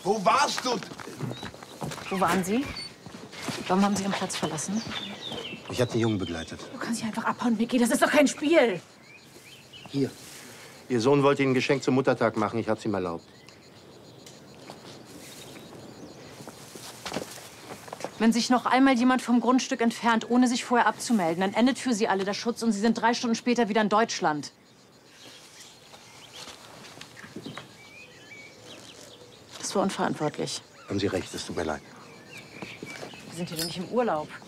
Wo warst du? Wo waren Sie? Warum haben Sie Ihren Platz verlassen? Ich habe den Jungen begleitet. Du kannst nicht einfach abhauen, Vicky. Das ist doch kein Spiel. Hier. Ihr Sohn wollte Ihnen ein Geschenk zum Muttertag machen. Ich habe es ihm erlaubt. Wenn sich noch einmal jemand vom Grundstück entfernt, ohne sich vorher abzumelden, dann endet für Sie alle der Schutz und Sie sind 3 Stunden später wieder in Deutschland. Das war unverantwortlich. Haben Sie recht, es tut mir leid. Wir sind hier doch nicht im Urlaub.